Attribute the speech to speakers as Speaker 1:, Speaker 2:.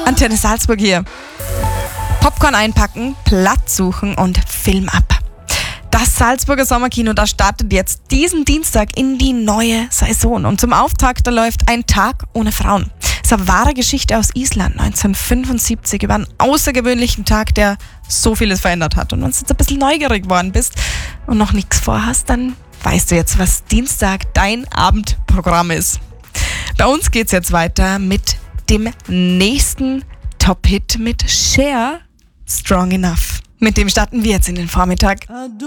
Speaker 1: Antenne Salzburg hier. Popcorn einpacken, Platz suchen und Film ab. Das Salzburger Sommerkino, das startet jetzt diesen Dienstag in die neue Saison. Und zum Auftakt, da läuft Ein Tag ohne Frauen. Das ist eine wahre Geschichte aus Island 1975 über einen außergewöhnlichen Tag, der so vieles verändert hat. Und wenn du jetzt ein bisschen neugierig geworden bist und noch nichts vorhast, dann weißt du jetzt, was Dienstag dein Abendprogramm ist. Bei uns geht's jetzt weiter mit dem nächsten Top-Hit mit Cher, Strong Enough. Mit dem starten wir jetzt in den Vormittag.